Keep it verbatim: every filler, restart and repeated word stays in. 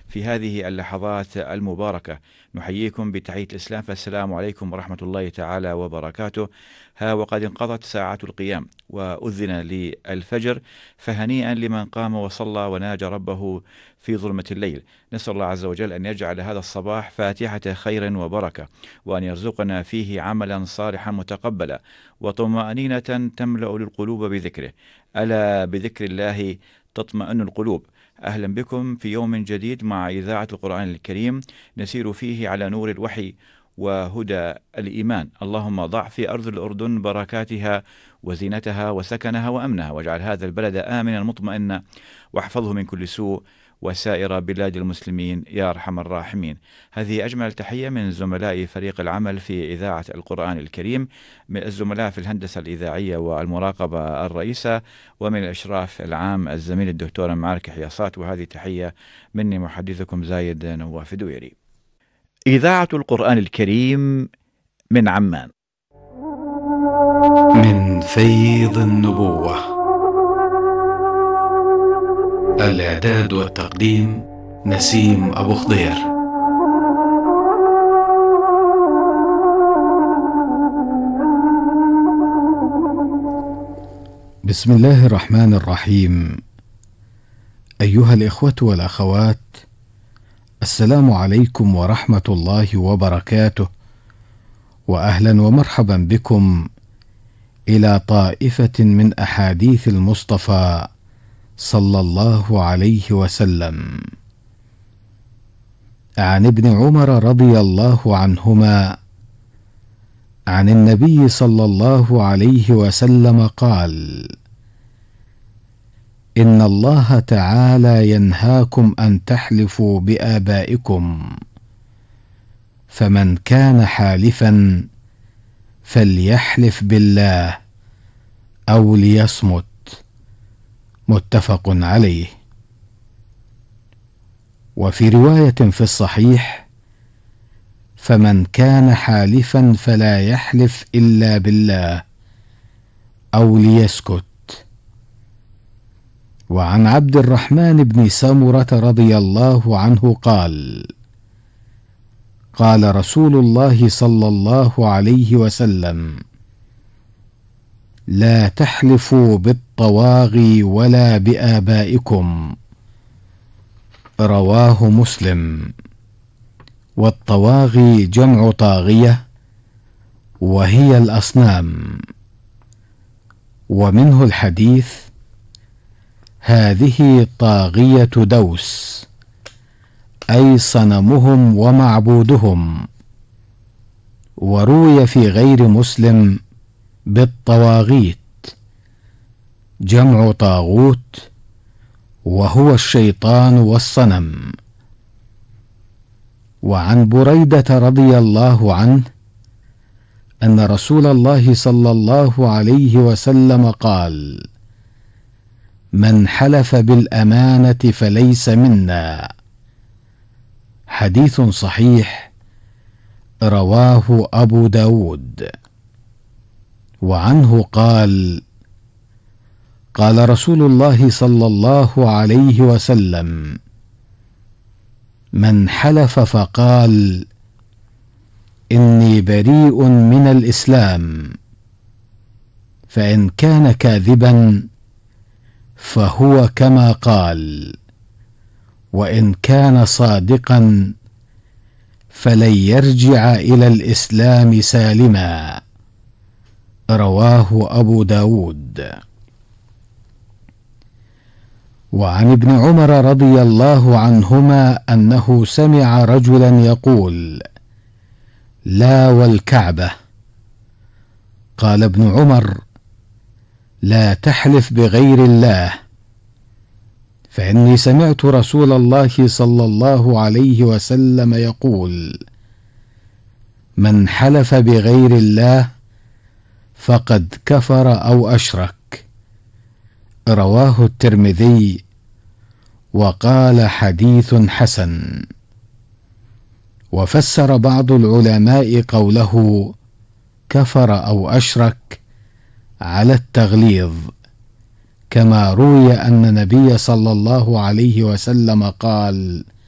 في هذه اللحظات المباركة. نحييكم بتحية الإسلام، فالسلام عليكم ورحمة الله تعالى وبركاته. ها وقد انقضت ساعة القيام وأذن للفجر، فهنيئا لمن قام وصلى وناجى ربه في ظلمة الليل. نسأل الله عز وجل أن يجعل هذا الصباح فاتحة خير وبركة، وأن يرزقنا فيه عملا صالحا متقبلا، وطمأنينة تملأ للقلوب بذكره. ألا بذكر الله تطمئن القلوب. أهلا بكم في يوم جديد مع إذاعة القرآن الكريم، نسير فيه على نور الوحي وهدى الإيمان. اللهم ضع في أرض الأردن بركاتها وزينتها وسكنها وأمنها، واجعل هذا البلد آمنا مطمئنا، واحفظه من كل سوء، وسائر بلاد المسلمين يا أرحم الراحمين. هذه أجمل تحية من زملاء فريق العمل في إذاعة القرآن الكريم، من الزملاء في الهندسة الإذاعية والمراقبة الرئيسة، ومن الإشراف العام الزميل الدكتور معارك حياصات. وهذه تحية مني محدثكم زايد نواف دويري. إذاعة القرآن الكريم من عمان، من فيض النبوة. الإعداد والتقديم نسيم أبو خضير. بسم الله الرحمن الرحيم. أيها الإخوة والأخوات، السلام عليكم ورحمة الله وبركاته، وأهلا ومرحبا بكم إلى طائفة من أحاديث المصطفى صلى الله عليه وسلم. عن ابن عمر رضي الله عنهما عن النبي صلى الله عليه وسلم قال: إن الله تعالى ينهاكم أن تحلفوا بآبائكم، فمن كان حالفا فليحلف بالله أو ليصمت. متفق عليه. وفي رواية في الصحيح: فمن كان حالفا فلا يحلف إلا بالله أو ليسكت. وعن عبد الرحمن بن سمرة رضي الله عنه قال: قال رسول الله صلى الله عليه وسلم: لا تحلفوا بالطواغي ولا بآبائكم. رواه مسلم. والطواغي جمع طاغية، وهي الأصنام. ومنه الحديث: هذه طاغية دوس، أي صنمهم ومعبودهم. وروي في غير مسلم: بالطواغيت، جمع طاغوت، وهو الشيطان والصنم. وعن بريدة رضي الله عنه أن رسول الله صلى الله عليه وسلم قال: من حلف بالأمانة فليس منا. حديث صحيح، رواه أبو داود. وعنه قال: قال رسول الله صلى الله عليه وسلم: من حلف فقال إني بريء من الإسلام، فإن كان كاذبا فهو كما قال، وإن كان صادقا فلن يرجع إلى الإسلام سالما. رواه أبو داود. وعن ابن عمر رضي الله عنهما أنه سمع رجلا يقول: لا والكعبة. قال ابن عمر: لا تحلف بغير الله، فإني سمعت رسول الله صلى الله عليه وسلم يقول: من حلف بغير الله فقد كفر أو أشرك. رواه الترمذي، وقال حديث حسن. وفسر بعض العلماء قوله كفر أو أشرك على التغليظ، كما روي أن النبي صلى الله عليه وسلم قال: